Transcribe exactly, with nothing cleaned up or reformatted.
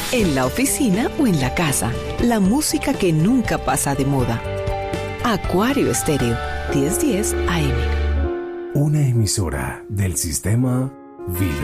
en la oficina o en la casa. La música que nunca pasa de moda. Acuario Estéreo, diez diez A M. Una emisora del sistema Vibra.